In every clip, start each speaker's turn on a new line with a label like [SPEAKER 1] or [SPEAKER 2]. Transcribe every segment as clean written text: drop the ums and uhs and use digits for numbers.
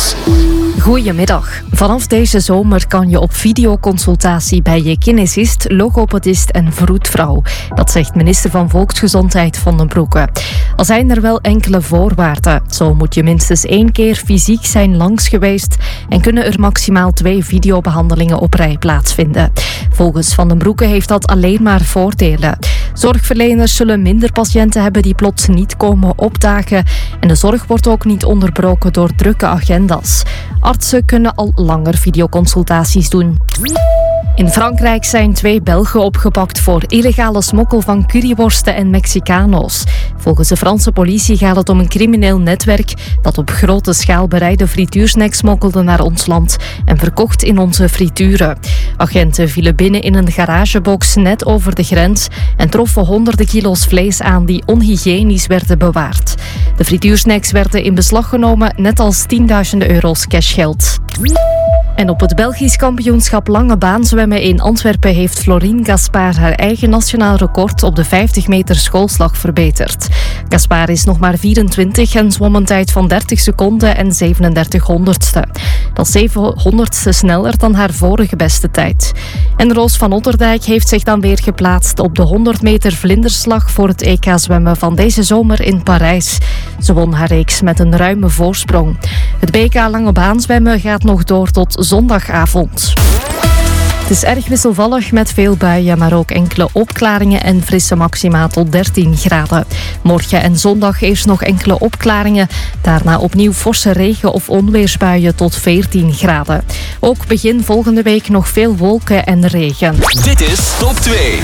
[SPEAKER 1] Nieuws.
[SPEAKER 2] Goedemiddag. Vanaf deze zomer kan je op videoconsultatie bij je kinesist, logopedist en vroedvrouw. Dat zegt minister van Volksgezondheid Van den Broeke. Al zijn er wel enkele voorwaarden. Zo moet je minstens 1 keer fysiek zijn langs geweest en kunnen er maximaal 2 videobehandelingen op rij plaatsvinden. Volgens Van den Broeke heeft dat alleen maar voordelen. Zorgverleners zullen minder patiënten hebben die plots niet komen opdagen en de zorg wordt ook niet onderbroken door drukke agenda's. Artsen kunnen al langer videoconsultaties doen. In Frankrijk zijn 2 Belgen opgepakt voor illegale smokkel van curryworsten en Mexicano's. Volgens de Franse politie gaat het om een crimineel netwerk dat op grote schaal bereide frituursnacks smokkelde naar ons land en verkocht in onze frituren. Agenten vielen binnen in een garagebox net over de grens en troffen honderden kilo's vlees aan die onhygiënisch werden bewaard. De frituursnacks werden in beslag genomen, net als tienduizenden euro's cashgeld. En op het Belgisch kampioenschap lange baan zwemmen in Antwerpen heeft Florine Gaspard haar eigen nationaal record op de 50 meter schoolslag verbeterd. Gaspard is nog maar 24 en zwom een tijd van 30 seconden en 37 honderdste. Dat is 700ste sneller dan haar vorige beste tijd. En Roos van Otterdijk heeft zich dan weer geplaatst op de 100 meter vlinderslag voor het EK zwemmen van deze zomer in Parijs. Ze won haar reeks met een ruime voorsprong. Het BK lange baan zwemmen gaat nog door tot zondagavond. Het is erg wisselvallig met veel buien, maar ook enkele opklaringen en frisse maxima tot 13 graden. Morgen en zondag eerst nog enkele opklaringen. Daarna opnieuw forse regen- of onweersbuien tot 14 graden. Ook begin volgende week nog veel wolken en regen.
[SPEAKER 1] Dit is Top 2.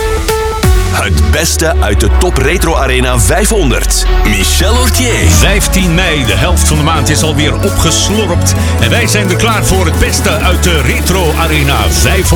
[SPEAKER 1] Het beste uit de Top Retro Arena 500. Michel Ortier.
[SPEAKER 3] 15 mei, de helft van de maand is alweer opgeslorpt. En wij zijn er klaar voor het beste uit de Retro Arena 500.